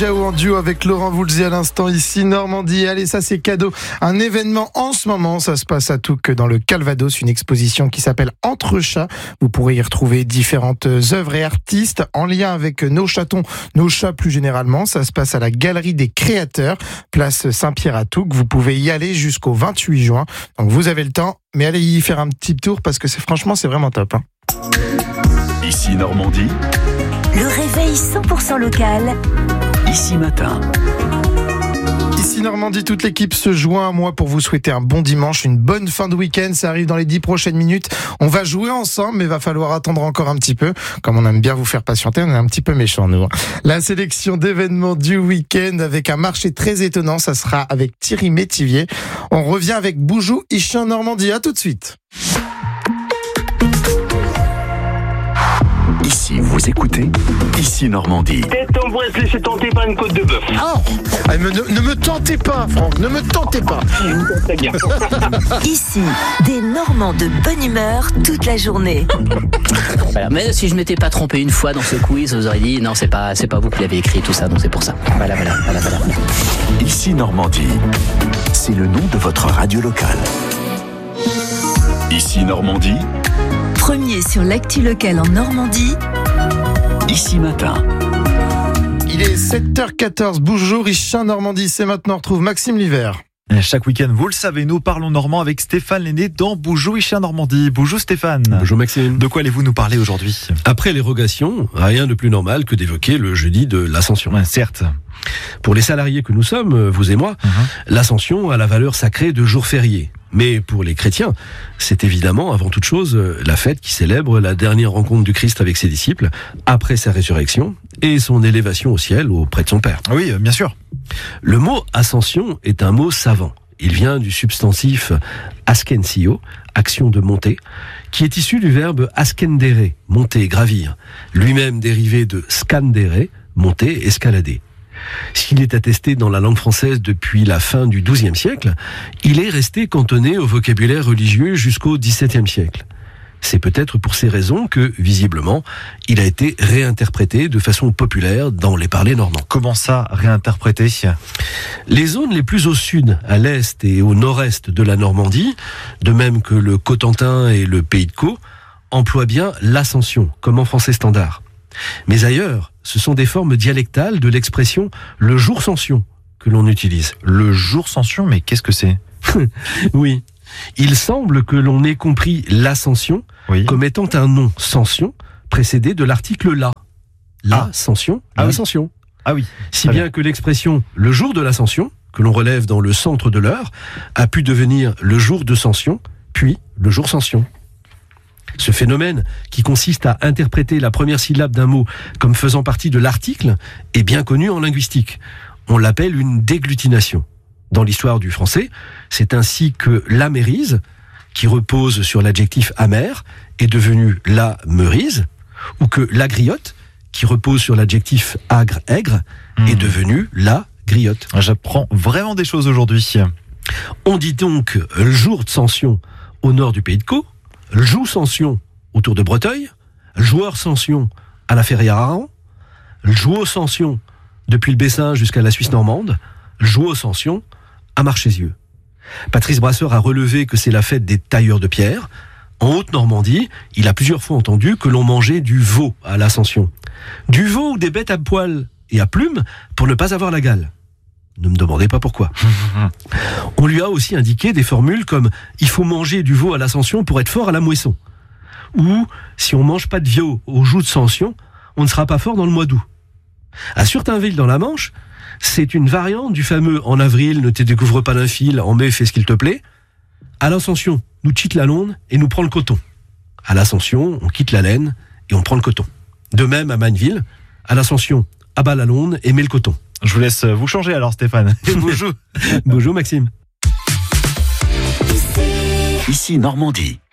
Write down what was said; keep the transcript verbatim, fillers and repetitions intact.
En duo avec Laurent Voulzy à l'instant ici Normandie. Allez, ça c'est cadeau. Un événement en ce moment, ça se passe à Touques dans le Calvados, une exposition qui s'appelle Entre chats. Vous pourrez y retrouver différentes œuvres et artistes en lien avec nos chatons, nos chats plus généralement. Ça se passe à la Galerie des Créateurs, place Saint-Pierre à Touques. Vous pouvez y aller jusqu'au vingt-huit juin. Donc vous avez le temps, mais allez y faire un petit tour parce que c'est franchement c'est vraiment top. Hein. Ici Normandie. Le réveil cent pour cent local. Ici Matin. Ici Normandie, toute l'équipe se joint à moi pour vous souhaiter un bon dimanche, une bonne fin de week-end. Ça arrive dans les dix prochaines minutes. On va jouer ensemble, mais il va falloir attendre encore un petit peu. Comme on aime bien vous faire patienter, on est un petit peu méchants, nous. La sélection d'événements du week-end avec un marché très étonnant, ça sera avec Thierry Métivier. On revient avec Boujou, Ichin Normandie. À tout de suite. Ici, vous écoutez Ici Normandie. Tête en bois, se laisser tenter par une côte de bœuf. Ah, ah me, ne, ne me tentez pas, Franck, ne me tentez pas. Ici, des Normands de bonne humeur toute la journée. Voilà. Mais si je m'étais pas trompé une fois dans ce quiz, vous auriez dit non, c'est pas, c'est pas vous qui l'avez écrit tout ça, donc c'est pour ça. Voilà, voilà, voilà, voilà. Ici Normandie, c'est le nom de votre radio locale. Ici Normandie. Premier sur l'actu locale en Normandie. Ici Matin. Il est sept heures quatorze. Bonjour, Ichin Normandie. C'est maintenant, on retrouve Maxime Liver. Chaque week-end, vous le savez, nous parlons normand avec Stéphane Lenné dans Boujou, Ichin Normandie. Bonjour Stéphane. Bonjour Maxime. De quoi allez-vous nous parler aujourd'hui ? Après l'érogation, rien de plus normal que d'évoquer le jeudi de l'Ascension. Ouais, certes. Pour les salariés que nous sommes, vous et moi, uh-huh. l'Ascension a la valeur sacrée de jour férié. Mais pour les chrétiens, c'est évidemment avant toute chose la fête qui célèbre la dernière rencontre du Christ avec ses disciples après sa résurrection et son élévation au ciel auprès de son Père. Oui, bien sûr. Le mot ascension est un mot savant. Il vient du substantif askensio, action de monter, qui est issu du verbe askendere, monter, gravir, lui-même dérivé de scandere, monter, escalader. S'il est attesté dans la langue française depuis la fin du douzième siècle, il est resté cantonné au vocabulaire religieux jusqu'au dix-septième siècle. C'est peut-être pour ces raisons que, visiblement, il a été réinterprété de façon populaire dans les parlers normands. Comment ça, réinterprété ? Les zones les plus au sud, à l'est et au nord-est de la Normandie, de même que le Cotentin et le Pays de Caux, emploient bien l'ascension, comme en français standard. Mais ailleurs, ce sont des formes dialectales de l'expression « le jour sanction » que l'on utilise. Le jour sanction, mais qu'est-ce que c'est ? Oui, il semble que l'on ait compris l'ascension oui. comme étant un nom sanction précédé de l'article la. L'ascension, ah. l'ascension. Ah oui. Si bien, bien que l'expression « le jour de l'ascension » que l'on relève dans le centre de l'heure a pu devenir le jour de sanction, puis le jour sanction. Ce phénomène, qui consiste à interpréter la première syllabe d'un mot comme faisant partie de l'article, est bien connu en linguistique. On l'appelle une déglutination. Dans l'histoire du français, c'est ainsi que la mérise, qui repose sur l'adjectif amer, est devenue la meurise, ou que la griotte, qui repose sur l'adjectif agre, aigre, mmh. est devenue la griotte. J'apprends vraiment des choses aujourd'hui. On dit donc le jour de sanction au nord du Pays de Caux, le jour sanction autour de Breteuil, le joueur sanction à la Ferrière à Raon, le joueur sanction depuis le Bessin jusqu'à la Suisse normande, le joueur sanction à Marchésieux. Patrice Brasseur a relevé que c'est la fête des tailleurs de pierre. En Haute-Normandie, il a plusieurs fois entendu que l'on mangeait du veau à l'Ascension. Du veau ou des bêtes à poils et à plumes pour ne pas avoir la gale. Ne me demandez pas pourquoi. On lui a aussi indiqué des formules comme « il faut manger du veau à l'Ascension pour être fort à la moisson » ou « si on mange pas de veau au jour de Sanction, on ne sera pas fort dans le mois d'août ». À Surtainville dans la Manche, c'est une variante du fameux « en avril, ne te découvre pas d'un fil, en mai, fais ce qu'il te plaît ». À l'Ascension, nous quitte la laine et nous prend le coton. À l'Ascension, on quitte la laine et on prend le coton. De même à Maneville, à l'Ascension, abat la laine et met le coton. Je vous laisse vous changer alors Stéphane. Bonjour. Bonjour Maxime. Ici Normandie.